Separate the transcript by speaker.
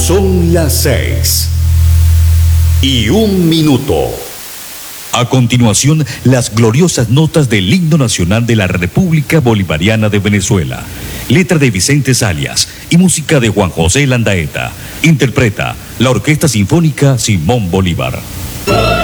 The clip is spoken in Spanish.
Speaker 1: Son las 6:01.
Speaker 2: A continuación, las gloriosas notas del himno nacional de la República Bolivariana de Venezuela. Letra de Vicente Salias y música de Juan José Landaeta. Interpreta la Orquesta Sinfónica Simón Bolívar.